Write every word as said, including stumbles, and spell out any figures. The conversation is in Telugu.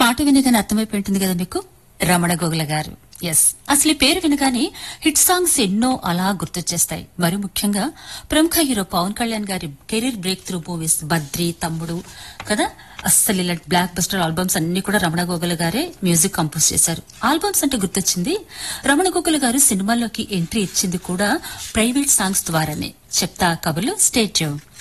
పాట వినగానే అర్థమైపోయి ఉంటుంది కదా మీకు, రమణ గోగుల గారు. ఎస్, అసలు ఈ పేరు వినగానే హిట్ సాంగ్స్ ఎన్నో అలా గుర్తొచ్చేస్తాయి. మరి ముఖ్యంగా ప్రముఖ హీరో పవన్ కళ్యాణ్ గారి career break through movies Badri, తమ్ముడు కదా, అస్సలు ఇలాంటి బ్లాక్ బస్టర్ ఆల్బమ్స్ అన్ని కూడా రమణ గోగుల గారే మ్యూజిక్ కంపోజ్ చేశారు. ఆల్బమ్స్ అంటే గుర్తొచ్చింది, రమణ గోగుల గారు సినిమాల్లోకి ఎంట్రీ ఇచ్చింది కూడా ప్రైవేట్ సాంగ్స్ ద్వారానే. చెప్తా కబుర్లు, స్టే ట్యూన్.